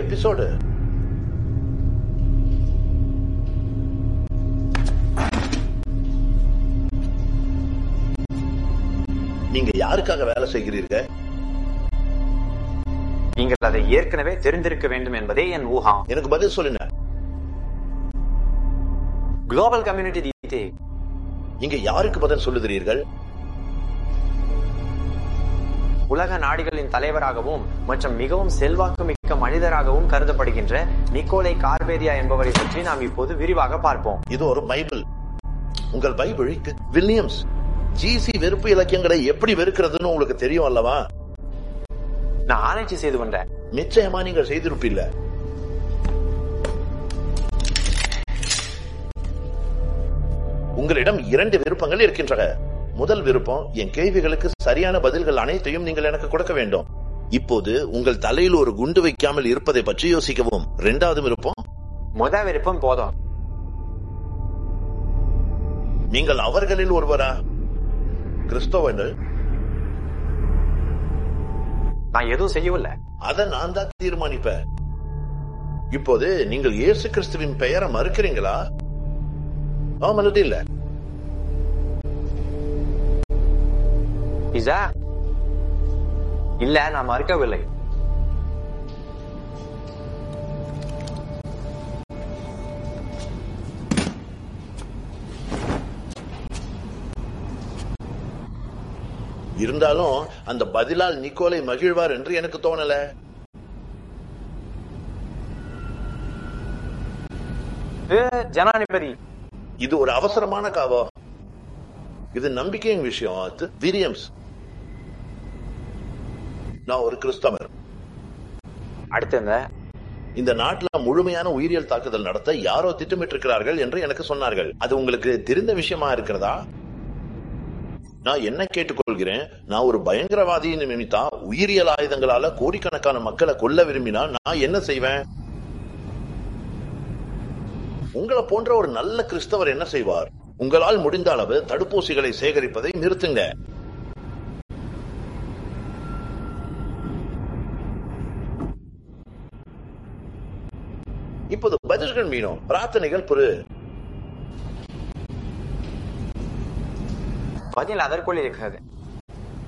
Episode. நீங்க யாருக்காக வேலை செய்கிறீர்கள்? நீங்கள் அதை ஏற்கனவே தெரிந்திருக்க வேண்டும் என்பதே என் ஊகம். எனக்கு பதில் சொல்லுங்க. Global community DD. நீங்க யாருக்கு பதில் சொல்லுகிறீர்கள்? உலக நாடுகளின் தலைவராகவும் மற்றும் மிகவும் செல்வாக்கு மிக்க மனிதராகவும் கருதப்படுகின்ற நிக்கோலை கார்பேரியா என்பவரை பற்றி நாம் இப்போது விரிவாக பார்ப்போம். இது ஒரு பைபிள். உங்கள் பைபிள் வில்லியம்ஸ் ஜிசி வெறுப்பு இலக்கியங்களை எப்படி வெறுக்கிறதுன்னு உங்களுக்கு தெரியும் அல்லவா? நான் ஆராய்ச்சி செய்து வந்தேன். நிச்சயமா நீங்கள் செய்திருப்பீல்ல. உங்களிடம் 2 விருப்பங்கள் இருக்கின்றன. முதல் விருப்பம், என் கேள்விகளுக்கு சரியான பதில்கள் அனைத்தையும் நீங்கள் எனக்கு கொடுக்க வேண்டும். இப்போது உங்கள் தலையில் ஒரு குண்டு வைக்காமல் இருப்பதை பற்றி யோசிக்கவும். 2வது விருப்பம், முதல் விருப்பம் போதும். நீங்கள் அவர்களில் ஒருவரா? கிறிஸ்தவர்கள்? நான் எதுவும் செய்யவில்லை. அதை நான் தான் தீர்மானிப்பேன். இப்போது நீங்கள் இயேசு கிறிஸ்துவின் பெயரை மறுக்கிறீங்களா? ஆமல்லது இல்ல? இல்ல, நான் மறுக்கவில்லை. இருந்தாலும் அந்த பதிலால் நிக்கோலை மகிழ்வார் என்று எனக்கு தோணல. ஜனாதிபதி, இது ஒரு அவசரமான காவம். இது நம்பிக்கையின் விஷயம். வில்லியம்ஸ், நான் ஒரு கிறிஸ்தவர். அடுத்த இந்த நாட்டில் முழுமையான உயிரியல் தாக்குதல் நடத்த யாரோ திட்டமிட்டிருக்கிறார்கள் என்று எனக்கு சொன்னார்கள். அது உங்களுக்கு தெரிந்த விஷயமா இருக்கிறதா? நான் என்ன கேட்டுக்கொள்கிறேன், நான் ஒரு பயங்கரவாதியின் நிமித்தா உயிரியல் ஆயுதங்களால கோடிக்கணக்கான மக்களை கொல்ல விரும்பினா நான் என்ன செய்வேன்? உங்களை போன்ற ஒரு நல்ல கிறிஸ்தவர் என்ன செய்வார்? உங்களால் முடிந்த அளவு தடுப்பூசிகளை சேகரிப்பதை நிறுத்துங்க. இப்போது பதில்கள் மீனும் பிரார்த்தனைகள் புரு. பதில் அதற்குள் இருக்கிறது.